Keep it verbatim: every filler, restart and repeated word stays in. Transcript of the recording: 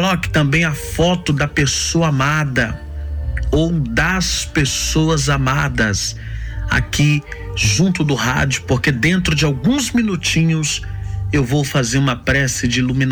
Coloque também a foto da pessoa amada ou das pessoas amadas aqui junto do rádio, porque dentro de alguns minutinhos eu vou fazer uma prece de iluminação